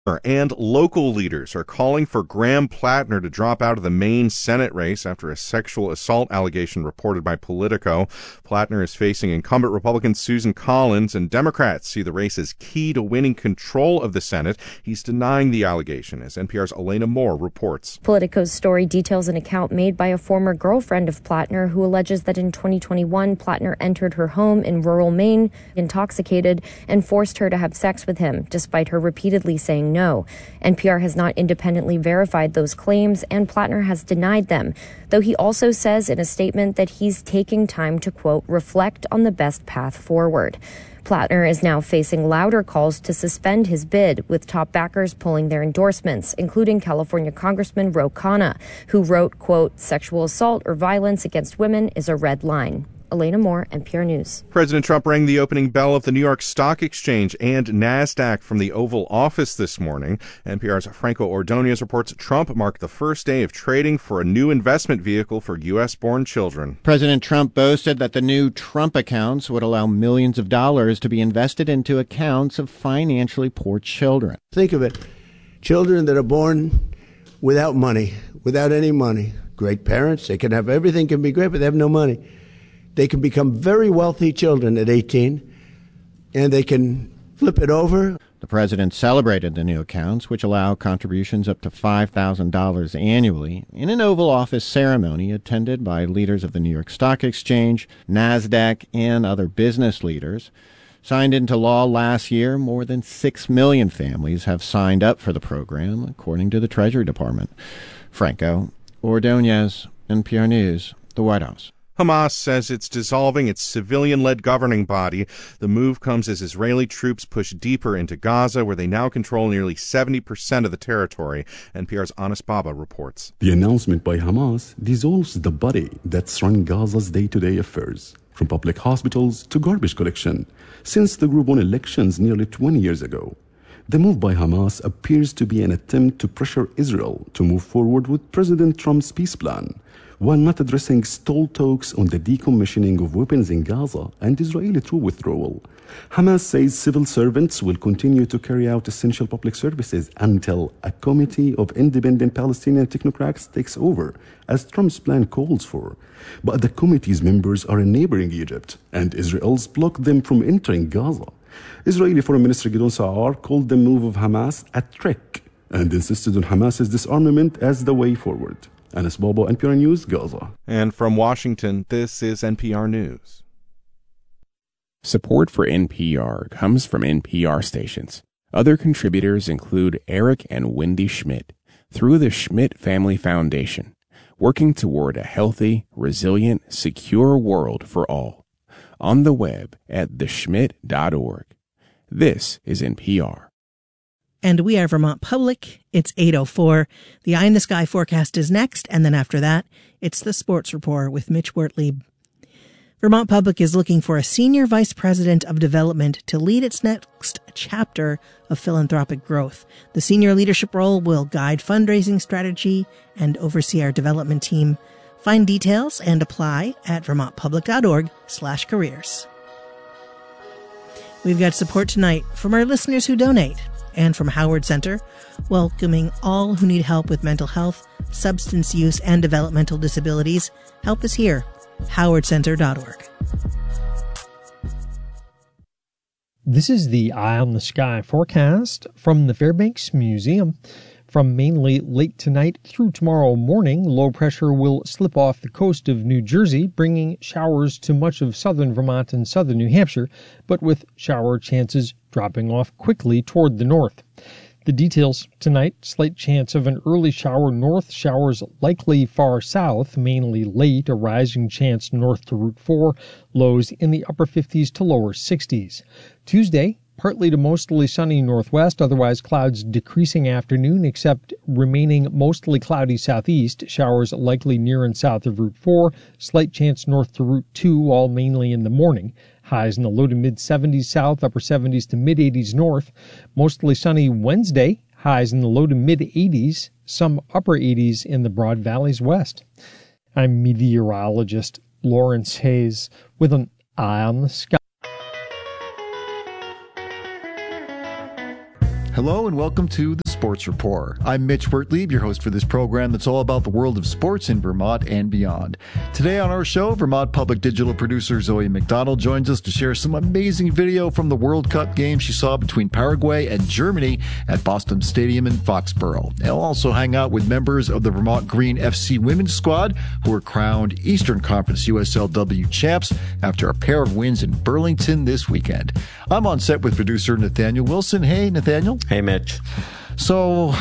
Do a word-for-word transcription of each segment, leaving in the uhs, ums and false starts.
And local leaders are calling for Graham Plattner to drop out of the Maine Senate race after a sexual assault allegation reported by Politico. Plattner is facing incumbent Republican Susan Collins, and Democrats see the race as key to winning control of the Senate. He's denying the allegation, as N P R's Elena Moore reports. Politico's story details an account made by a former girlfriend of Plattner who alleges that in twenty twenty-one, Plattner entered her home in rural Maine intoxicated and forced her to have sex with him, despite her repeatedly saying no. N P R has not independently verified those claims, and Plattner has denied them, though he also says in a statement that he's taking time to, quote, reflect on the best path forward. Plattner is now facing louder calls to suspend his bid, with top backers pulling their endorsements, including California Congressman Ro Khanna, who wrote, quote, sexual assault or violence against women is a red line. Elena Moore, N P R News. President Trump rang the opening bell of the New York Stock Exchange and NASDAQ from the Oval Office this morning. N P R's Franco Ordonez reports Trump marked the first day of trading for a new investment vehicle for U S-born children. President Trump boasted that the new Trump accounts would allow millions of dollars to be invested into accounts of financially poor children. Think of it. Children that are born without money, without any money. Great parents, they can have everything, can be great, but they have no money. They can become very wealthy children at eighteen, and they can flip it over. The president celebrated the new accounts, which allow contributions up to five thousand dollars annually, in an Oval Office ceremony attended by leaders of the New York Stock Exchange, NASDAQ, and other business leaders. Signed into law last year, more than six million families have signed up for the program, according to the Treasury Department. Franco Ordonez, N P R News, the White House. Hamas says it's dissolving its civilian-led governing body. The move comes as Israeli troops push deeper into Gaza, where they now control nearly seventy percent of the territory. N P R's Anas Baba reports. The announcement by Hamas dissolves the body that's run Gaza's day-to-day affairs, from public hospitals to garbage collection, since the group won elections nearly twenty years ago. The move by Hamas appears to be an attempt to pressure Israel to move forward with President Trump's peace plan, while not addressing stalled talks on the decommissioning of weapons in Gaza and Israeli troop withdrawal. Hamas says civil servants will continue to carry out essential public services until a committee of independent Palestinian technocrats takes over, as Trump's plan calls for. But the committee's members are in neighboring Egypt, and Israel's blocked them from entering Gaza. Israeli Foreign Minister Gideon Sa'ar called the move of Hamas a trick and insisted on Hamas's disarmament as the way forward. Anas Baba, N P R News, Gaza. And from Washington, this is N P R News. Support for N P R comes from N P R stations. Other contributors include Eric and Wendy Schmidt through the Schmidt Family Foundation, working toward a healthy, resilient, secure world for all. On the web at the schmidt dot org. This is N P R. And we are Vermont Public. It's eight oh four. The Eye in the Sky forecast is next, and then after that, it's the Sports Report with Mitch Wertlieb. Vermont Public is looking for a senior vice president of development to lead its next chapter of philanthropic growth. The senior leadership role will guide fundraising strategy and oversee our development team. Find details and apply at vermont public dot org slash careers. We've got support tonight from our listeners who donate, and from Howard Center, welcoming all who need help with mental health, substance use, and developmental disabilities. Help is here. howard center dot org. This is the Eye on the Sky forecast from the Fairbanks Museum. From mainly late tonight through tomorrow morning, low pressure will slip off the coast of New Jersey, bringing showers to much of southern Vermont and southern New Hampshire, but with shower chances dropping off quickly toward the north. The details tonight: slight chance of an early shower north, showers likely far south, mainly late, a rising chance north to Route four, lows in the upper fifties to lower sixties. Tuesday, partly to mostly sunny northwest, otherwise clouds decreasing afternoon, except remaining mostly cloudy southeast, showers likely near and south of Route four, slight chance north to Route two, all mainly in the morning. Highs in the low to mid-seventies south, upper seventies to mid-eighties north. Mostly sunny Wednesday, highs in the low to mid-eighties, some upper eighties in the Broad Valleys west. I'm meteorologist Lawrence Hayes with an Eye on the Sky. Hello and welcome to the Sports Report. I'm Mitch Wertlieb, your host for this program that's all about the world of sports in Vermont and beyond. Today on our show, Vermont Public Digital producer Zoe McDonald joins us to share some amazing video from the World Cup game she saw between Paraguay and Germany at Boston Stadium in Foxborough. They'll also hang out with members of the Vermont Green F C women's squad who were crowned Eastern Conference U S L W champs after a pair of wins in Burlington this weekend. I'm on set with producer Nathaniel Wilson. Hey, Nathaniel. Hey, Mitch. So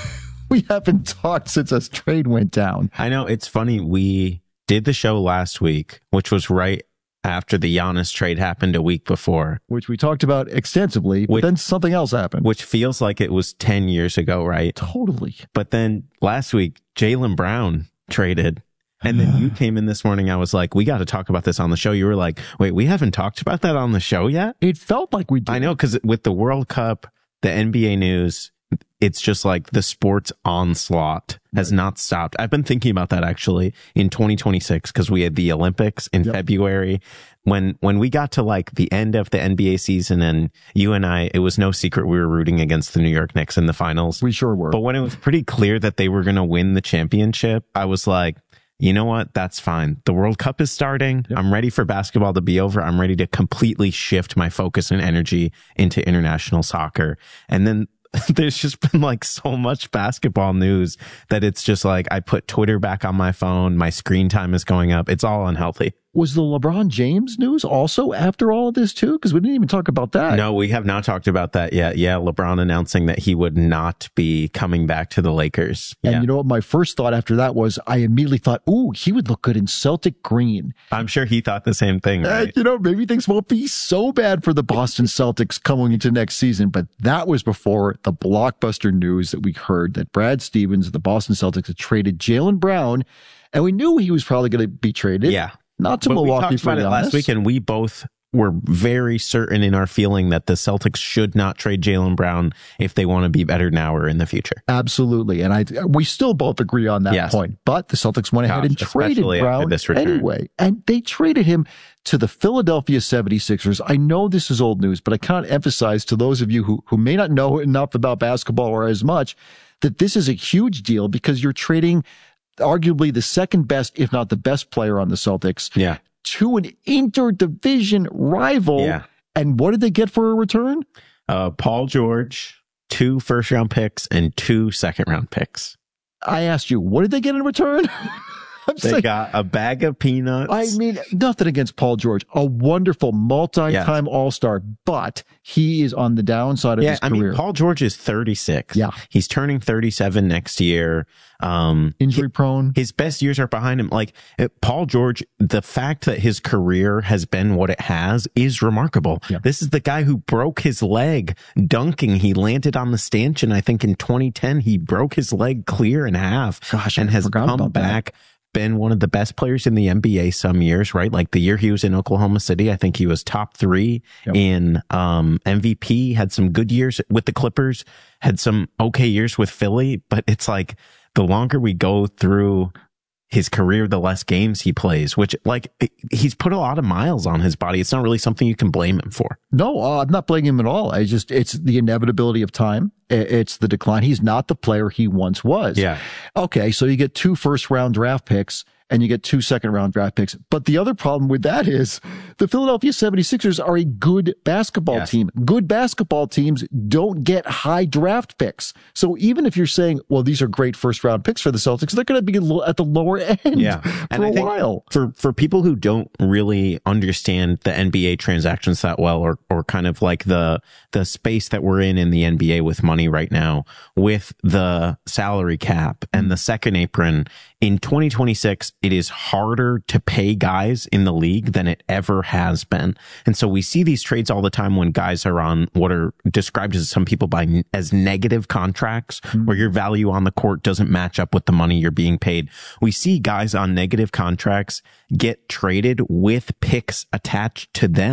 we haven't talked since us trade went down. I know. It's funny. We did the show last week, which was right after the Giannis trade happened a week before. Which we talked about extensively, but which, then something else happened. Which feels like it was ten years ago, right? Totally. But then last week, Jaylen Brown traded. And then you came in this morning. I was like, we got to talk about this on the show. You were like, wait, we haven't talked about that on the show yet? It felt like we did. I know, because with the World Cup, the N B A news, it's just like the sports onslaught has not stopped. I've been thinking about that actually in twenty twenty-six because we had the Olympics in yep. February. When when we got to like the end of the N B A season and you and I, it was no secret we were rooting against the New York Knicks in the finals. We sure were. But when it was pretty clear that they were going to win the championship, I was like, you know what? That's fine. The World Cup is starting. Yep. I'm ready for basketball to be over. I'm ready to completely shift my focus and energy into international soccer. And then there's just been like so much basketball news that it's just like I put Twitter back on my phone. My screen time is going up. It's all unhealthy. Was the LeBron James news also after all of this too? Because we didn't even talk about that. No, we have not talked about that yet. Yeah, LeBron announcing that he would not be coming back to the Lakers. And yeah. you know what? My first thought after that was I immediately thought, ooh, he would look good in Celtic green. I'm sure he thought the same thing, right? And, you know, maybe things won't be so bad for the Boston Celtics coming into next season. But that was before the blockbuster news that we heard that Brad Stevens of the Boston Celtics had traded Jaylen Brown. And we knew he was probably going to be traded. Yeah. Not to but Milwaukee, we talked about it last week, and we both were very certain in our feeling that the Celtics should not trade Jaylen Brown if they want to be better now or in the future. Absolutely, and I we still both agree on that yes. point. But the Celtics went ahead Gosh, and traded Brown anyway, and they traded him to the Philadelphia seventy-sixers. I know this is old news, but I can't emphasize to those of you who who may not know enough about basketball or as much that this is a huge deal because you're trading arguably the second best, if not the best player on the Celtics, yeah. to an interdivision rival. Yeah. And what did they get for a return? Uh, Paul George, two first round picks and two second round picks. I asked you, what did they get in return? I'm they saying, got a bag of peanuts. I mean, nothing against Paul George, a wonderful multi-time yeah. all-star, but he is on the downside of yeah, his I career. mean, Paul George is thirty-six. Yeah. He's turning thirty-seven next year. Um, Injury prone. His best years are behind him. Like it, Paul George, the fact that his career has been what it has is remarkable. Yeah. This is the guy who broke his leg dunking. He landed on the stanchion. I think in twenty ten, he broke his leg clear in half. Gosh, and I has come back. That. Been one of the best players in the N B A some years, right? Like the year he was in Oklahoma City, I think he was top three yep. in um, M V P, had some good years with the Clippers, had some okay years with Philly, but it's like the longer we go through his career, the less games he plays, which like he's put a lot of miles on his body. It's not really something you can blame him for. No, uh, I'm not blaming him at all. I just, it's the inevitability of time. It's the decline. He's not the player he once was. Yeah. Okay. So you get two first round draft picks and you get two second round draft picks. But the other problem with that is the Philadelphia seventy-sixers are a good basketball yes. team. Good basketball teams don't get high draft picks. So even if you're saying, well, these are great first round picks for the Celtics, they're going to be at the lower end yeah. for and a I think while. For, for people who don't really understand the N B A transactions that well, or, or kind of like the, the space that we're in in the N B A with money right now, with the salary cap and the second apron in twenty twenty-six, it is harder to pay guys in the league than it ever has been. And so we see these trades all the time when guys are on what are described as some people by as negative contracts, mm-hmm. where your value on the court doesn't match up with the money you're being paid. We see guys on negative contracts get traded with picks attached to them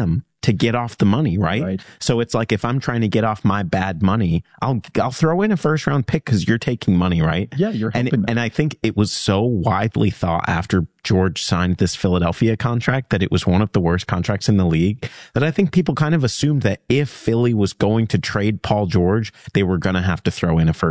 to get off the money, right? Right. So it's like, if I'm trying to get off my bad money, I'll I'll throw in a first round pick because you're taking money, right? Yeah, you're and helping them. and I think it was so widely thought after George signed this Philadelphia contract that it was one of the worst contracts in the league, that I think people kind of assumed that if Philly was going to trade Paul George, they were going to have to throw in a first